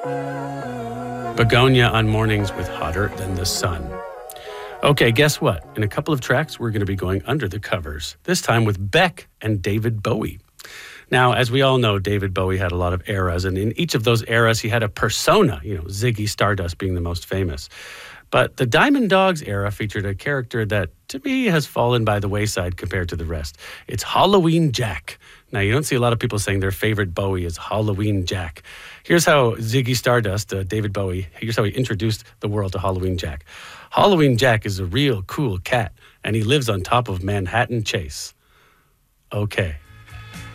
Begonia on Mornings with Hotter Than the Sun. Okay, guess what? In a couple of tracks, we're going to be going under the covers, this time with Beck and David Bowie. Now, as we all know, David Bowie had a lot of eras, and in each of those eras, he had a persona, Ziggy Stardust being the most famous. But the Diamond Dogs era featured a character that, to me, has fallen by the wayside compared to the rest. It's Halloween Jack. Now, you don't see a lot of people saying their favorite Bowie is Halloween Jack. Here's how Ziggy Stardust, David Bowie, here's how he introduced the world to Halloween Jack. Halloween Jack is a real cool cat, and he lives on top of Manhattan Chase. Okay.